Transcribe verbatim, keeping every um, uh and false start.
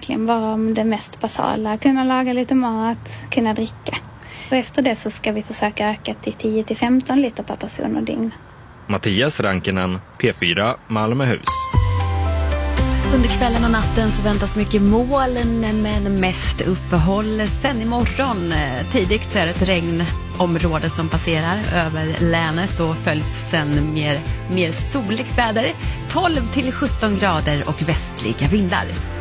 egentligen bara om det mest basala. Kunna laga lite mat, kunna dricka. Och efter det så ska vi försöka öka till tio till femton liter per person och dygn. Mattias Rankinen, P fyra, Malmöhus. Under kvällen och natten så väntas mycket moln men mest uppehåll. Sen imorgon tidigt så är det ett regnområde som passerar över länet och följs sen mer, mer soligt väder. tolv till sjutton grader och västliga vindar.